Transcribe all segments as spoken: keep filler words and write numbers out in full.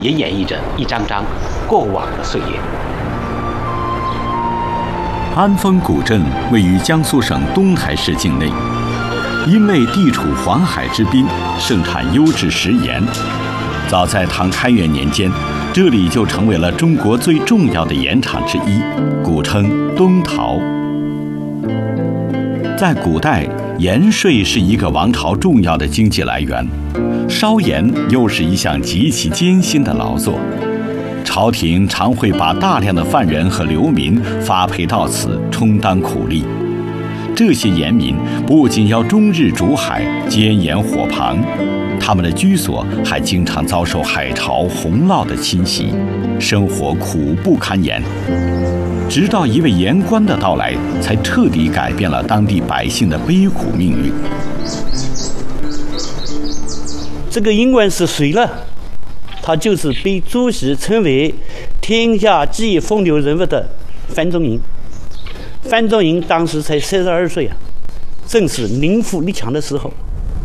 也演绎着一张张过往的岁月。 安丰古镇位于江苏省东台市境内，因为地处黄海之滨，盛产优质食盐。早在唐开元年间，这里就成为了中国最重要的盐场之一，古称东陶。在古代，盐税是一个王朝重要的经济来源，烧盐又是一项极其艰辛的劳作。朝廷常会把大量的犯人和流民发配到此，充当苦力。这些盐民不仅要终日煮海、煎盐火旁，他们的居所还经常遭受海潮、洪涝的侵袭，生活苦不堪言。直到一位盐官的到来，才彻底改变了当地百姓的悲苦命运。 这个盐官是谁呢？他就是被朱熹称为天下第一风流人物的范仲淹。范仲淹当时才三十二岁啊，正是名副力强的时候。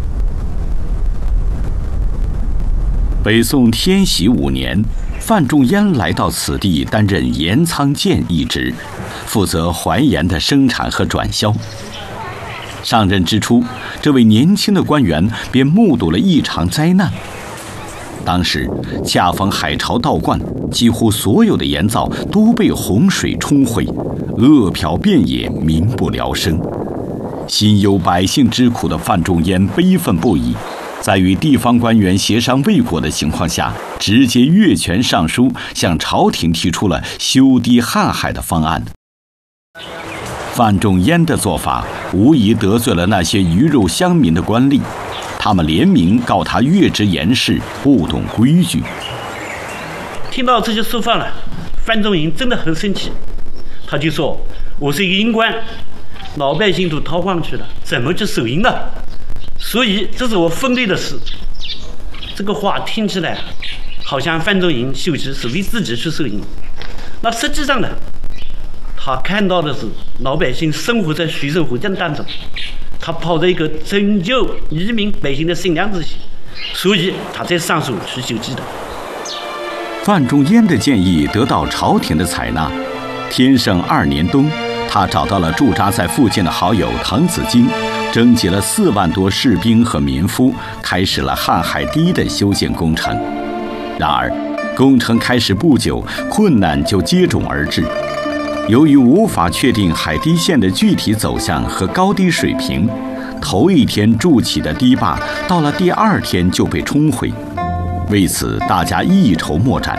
北宋天禧五年，范仲淹来到此地担任盐仓监一职，负责淮盐的生产和转销。上任之初，这位年轻的官员便目睹了一场灾难。当时恰逢海潮倒灌，几乎所有的盐灶都被洪水冲毁，饿殍遍野，民不聊生。心忧百姓之苦的范仲淹悲愤不已，在与地方官员协商未果的情况下，直接越权上书，向朝廷提出了修堤瀚海的方案。范仲淹的做法无疑得罪了那些鱼肉乡民的官吏，他们联名告他越职盐事，不懂规矩。 听到这些说法了，范仲淹真的很生气，他就说：“我是一个盐官，老百姓都逃荒去了，怎么去守盐呢？所以这是我分内的事。”这个话听起来好像范仲淹修职是为自己去守盐，那实际上呢，他看到的是老百姓生活在水深火热当中，他抱着一个拯救移民百姓的善良之心，所以他才上书去修堤的。 范仲淹的建议得到朝廷的采纳。天圣二年冬，他找到了驻扎在附近的好友滕子京，征集了四万多士兵和民夫，开始了瀚海堤的修建工程。然而，工程开始不久，困难就接踵而至。由于无法确定海堤线的具体走向和高低水平，头一天筑起的堤坝，到了第二天就被冲毁。为此，大家一筹莫展。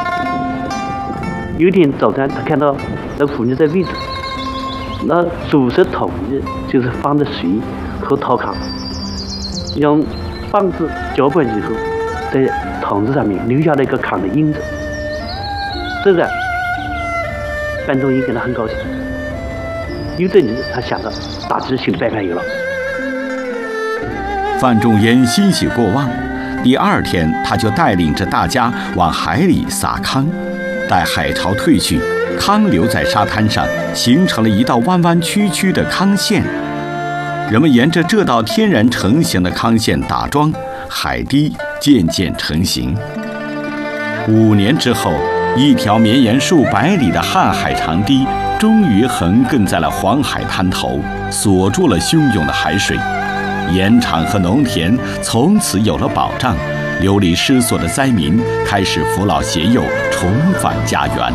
有一天早餐，他看到那妇女在喂猪，那煮食桶子就是放的水和陶糠，用棒子搅拌以后，在桶子上面留下了一个糠的印子。这个范仲淹感到很高兴，有这里他想到大致新的办法有了。 范仲淹欣喜过望，第二天他就带领着大家往海里撒糠。待海潮退去，糠留在沙滩上，形成了一道弯弯曲曲的糠线。人们沿着这道天然成型的糠线打桩，海堤渐渐成型。五年之后，一条绵延数百里的瀚海长堤终于横亘在了黄海滩头，锁住了汹涌的海水。盐场和农田从此有了保障，流离失所的灾民开始扶老携幼，重返家园。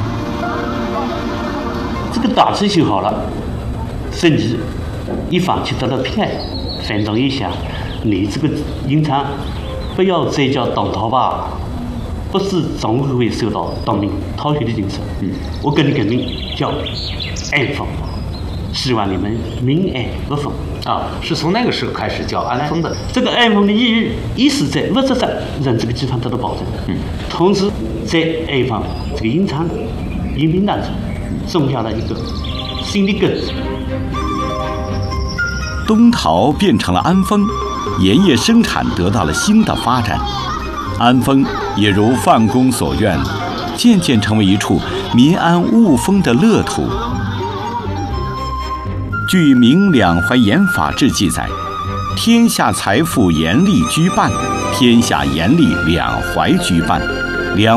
这个大堤修好了，甚至一方取得了平安。范仲淹想，你这个盐场不要再叫东逃吧，不是总会受到东民逃学的警示。嗯，我跟你改名叫安丰，希望你们民安无风。 啊，是从那个时候开始叫安丰的。 这个安丰的意义，一是在物质上让这个地方得到保证，嗯，同时在安丰这个盐场人民当中种下了一个新的根子。 东陶变成了安丰，盐业生产得到了新的发展。安丰也如范公所愿，渐渐成为一处民安物丰的乐土。据《明两淮盐法志》记载，天下财富盐利居半，天下盐利两淮居半。